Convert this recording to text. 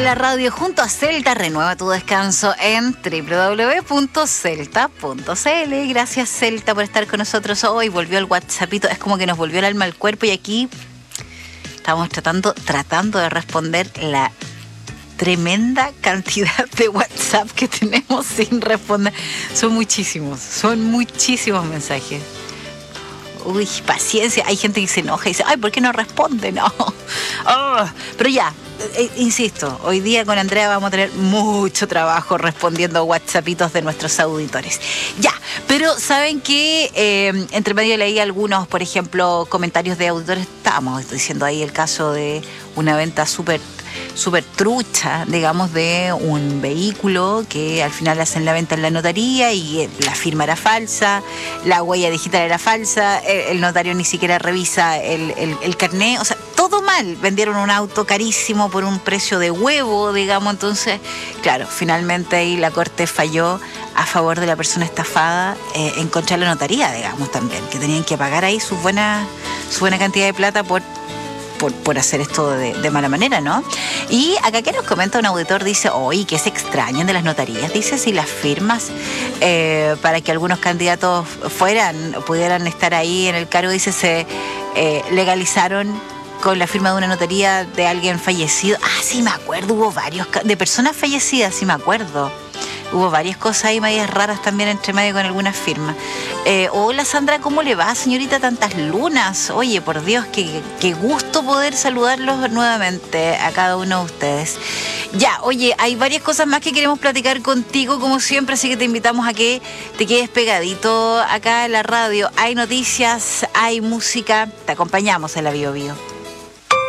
la radio junto a Celta. Renueva tu descanso en www.celta.cl. Gracias, Celta, por estar con nosotros hoy. Volvió el WhatsAppito, es como que nos volvió el alma al cuerpo y aquí estamos tratando de responder la tremenda cantidad de WhatsApp que tenemos sin responder. Son muchísimos mensajes. Uy, paciencia. Hay gente que se enoja y dice, ay, ¿por qué no responde? No. Oh, pero ya, insisto, hoy día con Andrea vamos a tener mucho trabajo respondiendo WhatsAppitos de nuestros auditores. Ya, pero ¿saben qué? Entre medio leí algunos, por ejemplo, comentarios de auditores. Estábamos diciendo ahí el caso de una venta súper trucha, digamos, de un vehículo que al final hacen la venta en la notaría y la firma era falsa, la huella digital era falsa, el notario ni siquiera revisa el carné, o sea, todo mal. Vendieron un auto carísimo por un precio de huevo, digamos. Entonces, claro, finalmente ahí la corte falló a favor de la persona estafada, en contra de la notaría, digamos, también, que tenían que pagar ahí su buena cantidad de plata por hacer esto de mala manera, ¿no? Y acá que nos comenta un auditor, dice, oye, que se extrañan de las notarías, dice, si las firmas para que algunos candidatos pudieran estar ahí en el cargo, dice, se legalizaron con la firma de una notaría de alguien fallecido. Ah, sí, me acuerdo, hubo varios, de personas fallecidas, sí me acuerdo. Hubo varias cosas ahí medias raras también entre medio con algunas firmas. Hola, Sandra, ¿cómo le va, señorita? Tantas lunas. Oye, por Dios, qué gusto poder saludarlos nuevamente a cada uno de ustedes. Ya, oye, hay varias cosas más que queremos platicar contigo, como siempre, así que te invitamos a que te quedes pegadito acá en la radio. Hay noticias, hay música, te acompañamos en la Bio Bio.